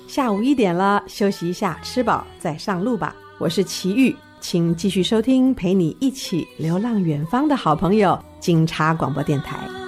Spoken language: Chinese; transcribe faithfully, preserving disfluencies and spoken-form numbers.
下午一点了，休息一下，吃饱再上路吧。我是齐豫，请继续收听陪你一起流浪远方的好朋友金叉广播电台。